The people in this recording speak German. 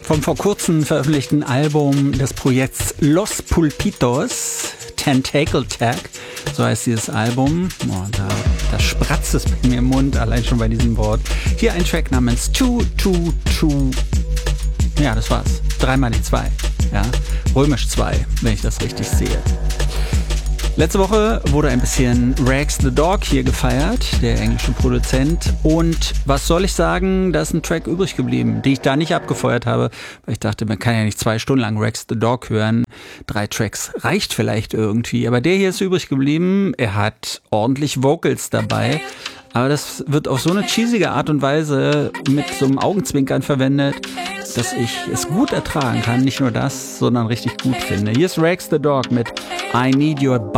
Vom vor kurzem veröffentlichten Album des Projekts Los Pulpitos, Tentacle Tag, so heißt dieses Album. Oh, da spratzt es bei mir im Mund, allein schon bei diesem Wort. Hier ein Track namens 222. Ja, das war's. 3 mal die 2. Ja, römisch 2, wenn ich das richtig sehe. Letzte Woche wurde ein bisschen Rags the Dog hier gefeiert, der englische Produzent. Und was soll ich sagen, da ist ein Track übrig geblieben, den ich da nicht abgefeuert habe, weil ich dachte, man kann ja nicht 2 Stunden lang Rags the Dog hören. 3 Tracks reicht vielleicht irgendwie, aber der hier ist übrig geblieben. Er hat ordentlich Vocals dabei, aber das wird auf so eine cheesige Art und Weise mit so einem Augenzwinkern verwendet, dass ich es gut ertragen kann. Nicht nur das, sondern richtig gut finde. Hier ist Rags the Dog mit I Need Your